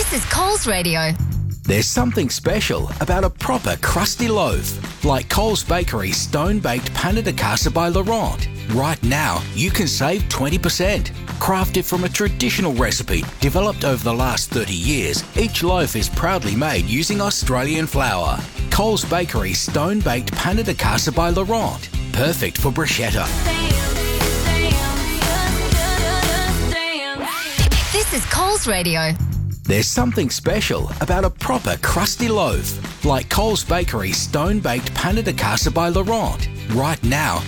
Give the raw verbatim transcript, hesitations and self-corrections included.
This is Coles Radio. There's something special about a proper crusty loaf, like Coles Bakery's stone-baked Pain de Casa by Laurent. Right now, you can save twenty percent. Crafted from a traditional recipe developed over the last thirty years, each loaf is proudly made using Australian flour. Coles Bakery's stone-baked Pain de Casa by Laurent. Perfect for bruschetta. This is Coles Radio. There's something special about a proper crusty loaf, like Coles Bakery's stone-baked Pain de Casa by Laurent. Right now,